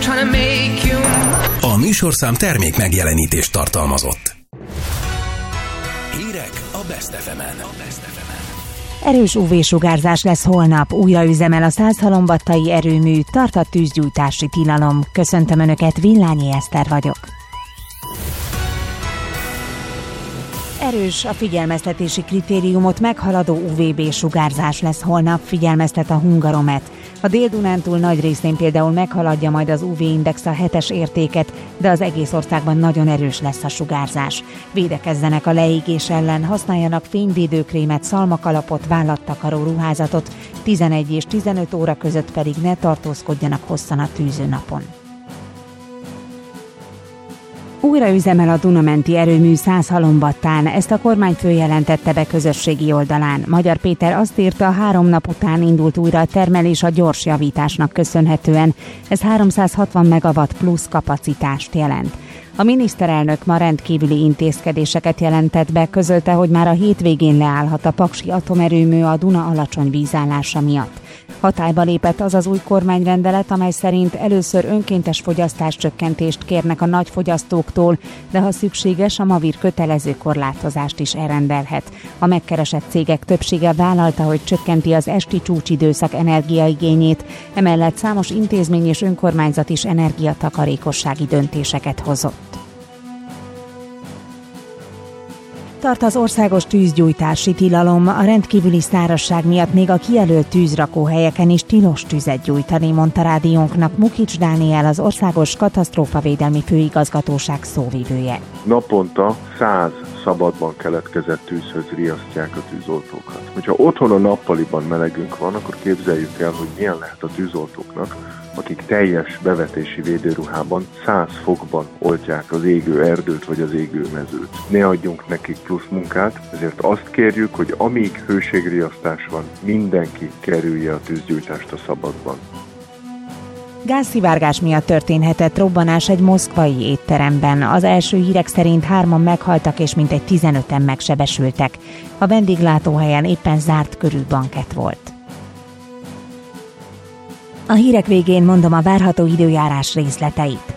A műsorszám termék megjelenítést tartalmazott. Hírek a Best FM-en. Erős UV-sugárzás lesz holnap, újra üzemel a Százhalombattai erőmű, tart a tűzgyújtási tilalom. Köszöntöm Önöket, Villányi Eszter vagyok. Erős, a figyelmeztetési kritériumot meghaladó UVB-sugárzás lesz holnap, figyelmeztet a Hungaromet. A Dél-Dunántúl nagy részén például meghaladja majd az UV-index a 7-es értéket, de az egész országban nagyon erős lesz a sugárzás. Védekezzenek a leégés ellen, használjanak fényvédőkrémet, szalmakalapot, vállattakaró ruházatot, 11 és 15 óra között pedig ne tartózkodjanak hosszan a tűzőnapon. Újra üzemel a Duna-menti erőmű Százhalombattán, ezt a kormányfő jelentette be közösségi oldalán. Magyar Péter azt írta, 3 nap után indult újra a termelés a gyors javításnak köszönhetően. Ez 360 megawatt plusz kapacitást jelent. A miniszterelnök ma rendkívüli intézkedéseket jelentett be, közölte, hogy már a hétvégén leállhat a paksi atomerőmű a Duna alacsony vízállása miatt. Hatályba lépett az az új kormányrendelet, amely szerint először önkéntes fogyasztáscsökkentést kérnek a nagy fogyasztóktól, de ha szükséges, a Mavir kötelező korlátozást is elrendelhet. A megkeresett cégek többsége vállalta, hogy csökkenti az esti csúcsidőszak energiaigényét, emellett számos intézmény és önkormányzat is energiatakarékossági döntéseket hozott. Tart az országos tűzgyújtási tilalom, a rendkívüli szárazság miatt még a kijelölt tűzrakóhelyeken is tilos tüzet gyújtani, mondta rádiónknak Mukics Dániel, az Országos Katasztrófavédelmi Főigazgatóság szóvivője. Naponta 100 szabadban keletkezett tűzhöz riasztják a tűzoltókat. Hogyha otthon a nappaliban melegünk van, akkor képzeljük el, hogy milyen lehet a tűzoltóknak, akik teljes bevetési védőruhában 100 fokban oltják az égő erdőt vagy az égő mezőt. Ne adjunk nekik plusz munkát, ezért azt kérjük, hogy amíg hőségriasztás van, mindenki kerülje a tűzgyújtást a szabadban. Gázszivárgás miatt történhetett robbanás egy moszkvai étteremben. Az első hírek szerint 3-an meghaltak és mintegy 15-en megsebesültek. A vendéglátóhelyen éppen zárt körű bankett volt. A hírek végén mondom a várható időjárás részleteit.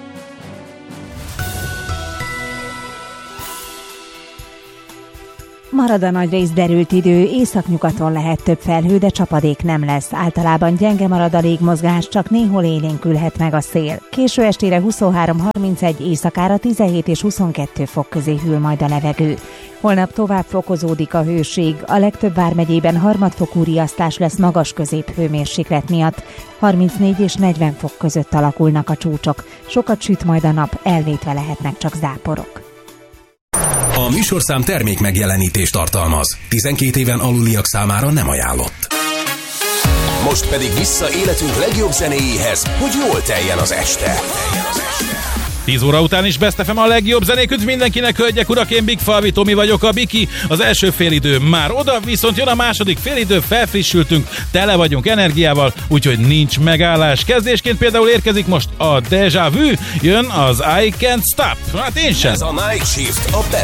Marad a nagyrészt derült idő, északnyugaton lehet több felhő, de csapadék nem lesz. Általában gyenge marad a légmozgás, csak néhol élénkülhet meg a szél. Késő estére 23-31, éjszakára 17 és 22 fok közé hűl majd a levegő. Holnap tovább fokozódik a hőség, a legtöbb vármegyében harmadfokú riasztás lesz magas középhőmérséklet miatt. 34 és 40 fok között alakulnak a csúcsok. Sokat süt majd a nap, elvétve lehetnek csak záporok. A műsorszám termék megjelenítést tartalmaz. 12 éven aluliak számára nem ajánlott. Most pedig vissza életünk legjobb zenéjéhez, hogy jól teljen az este. 10 óra után is Best FM a legjobb zenék, üdv mindenkinek, hölgyek, urak, én Big Falvi Tomi vagyok, a Biki. Az első félidő már oda, viszont jön a második félidő, felfrissültünk, tele vagyunk energiával, úgyhogy nincs megállás. Kezdésként például érkezik most a Déjà Vu, jön az I Can't Stop. Hát én sem. Ez a Night Shift a Best